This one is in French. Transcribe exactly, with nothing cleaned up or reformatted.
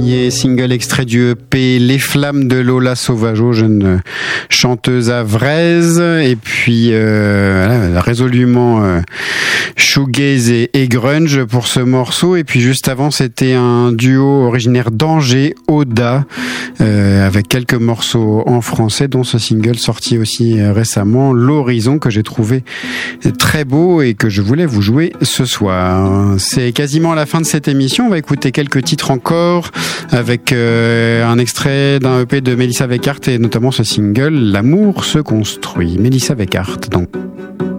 premier single extrait du E P Les Flammes de Lola Sauvageau, jeune chanteuse avraise, et puis euh, voilà, résolument euh, shoegaze et, et grunge pour ce morceau. Et puis juste avant, c'était un duo originaire d'Angers, Oda, euh, avec quelques morceaux en français, dont ce single sorti aussi récemment, L'Horizon, que j'ai trouvé très beau et que je voulais vous jouer ce soir. C'est quasiment la fin de cette émission. On va écouter quelques titres encore avec euh, un extrait d'un E P de Melissa Weckhardt et notamment ce single L'amour se construit. Melissa Weckhardt donc.